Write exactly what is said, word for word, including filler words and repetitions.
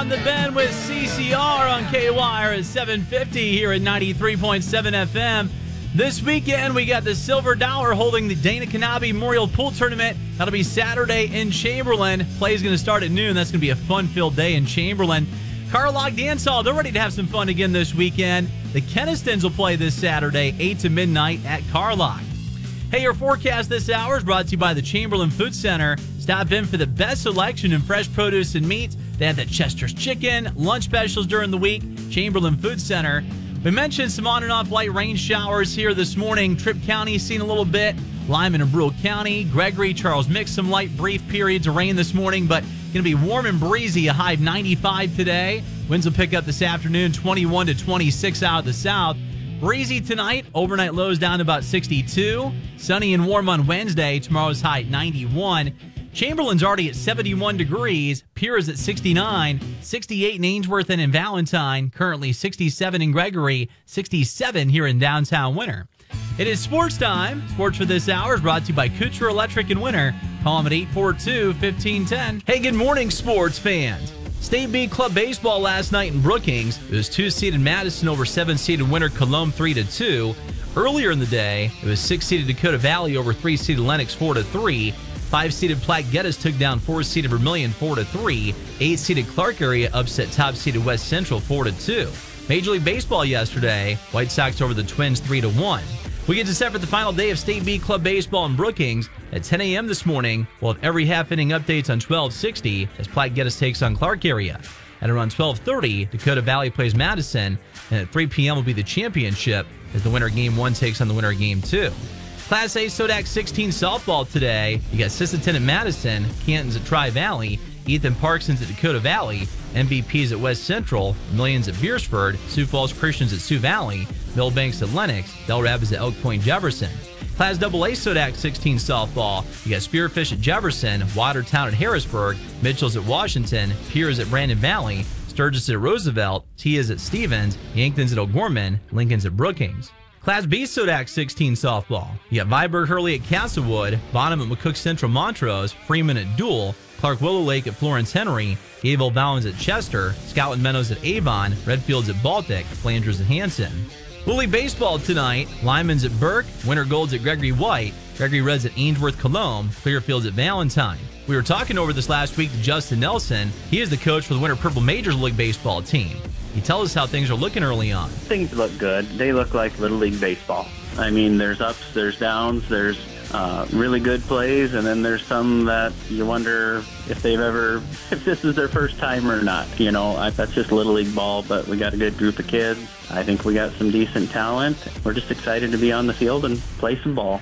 on the Bend with C C R on K Y R at seven fifty here at ninety-three point seven F M. This weekend, we got the Silver Dollar holding the Dana Kanabe Memorial Pool Tournament. That'll be Saturday in Chamberlain. Play's going to start at noon. That's going to be a fun-filled day in Chamberlain. Carlock Dance Hall, they're ready to have some fun again this weekend. The Kennistons will play this Saturday, eight to midnight at Carlock. Hey, your forecast this hour is brought to you by the Chamberlain Food Center. Stop in for the best selection in fresh produce and meat. They have the Chester's Chicken, lunch specials during the week. Chamberlain Food Center. We mentioned some on and off light rain showers here this morning. Tripp County seen a little bit. Lyman and Brule County. Gregory, Charles mixed some light brief periods of rain this morning, but going to be warm and breezy. A high of ninety-five today. Winds will pick up this afternoon, twenty-one to twenty-six out of the south. Breezy tonight. Overnight lows down to about sixty-two. Sunny and warm on Wednesday. Tomorrow's high at ninety-one. Chamberlain's already at seventy-one degrees. Pierre is at sixty-nine. sixty-eight in Ainsworth and in Valentine. Currently sixty-seven in Gregory. sixty-seven here in downtown Winter. It is sports time. Sports for this hour is brought to you by Kuchar Electric in Winter. Call them at eight four two, one five one zero. Hey, good morning, sports fans. State B Club baseball last night in Brookings. It was two-seeded Madison over seven-seeded Winter Colomb three to two. Earlier in the day, it was six-seeded Dakota Valley over three-seeded Lennox four to three. Five-seeded Platte Geddes took down four-seeded Vermilion four to three. Eight-seeded Clark area upset top-seeded West Central four to two. Major League Baseball yesterday, White Sox over the Twins three to one. We get to set for the final day of State B Club baseball in Brookings at ten a.m. this morning. We'll have every half-inning updates on twelve sixty as Platte Geddes takes on Clark area. At around twelve thirty, Dakota Valley plays Madison, and at three p.m. will be the championship as the winner game one takes on the winner game two. Class A Sodak sixteen softball today. You got Sisseton at Madison, Canton's at Tri-Valley, Ethan Parkson's at Dakota Valley, M V P's at West Central, Millions at Beersford, Sioux Falls Christians at Sioux Valley, Millbanks at Lennox, Del Rapids at Elk Point Jefferson. Class double A Sodak sixteen softball. You got Spearfish at Jefferson, Watertown at Harrisburg, Mitchell's at Washington, Piers at Brandon Valley, Sturgis at Roosevelt, Tia's at Stevens, Yankton's at O'Gorman, Lincoln's at Brookings. Class B Sodak sixteen softball. You got Viborg Hurley at Castlewood, Bonham at McCook Central Montrose, Freeman at Dual, Clark Willow Lake at Florence Henry, Gayville Bowens at Chester, Scotland Meadows at Avon, Redfields at Baltic, Flanders at Hanson. Lily Baseball tonight, Lyman's at Burke, Winter Golds at Gregory White, Gregory Reds at Ainsworth Colomb, Clearfields at Valentine. We were talking over this last week to Justin Nelson. He is the coach for the Winter Purple Majors League Baseball team. He tells us how things are looking early on. Things look good. They look like Little League Baseball. I mean, there's ups, there's downs, there's uh, really good plays, and then there's some that you wonder if they've ever, if this is their first time or not. You know, I, that's just Little League ball, but we got a good group of kids. I think we got some decent talent. We're just excited to be on the field and play some ball.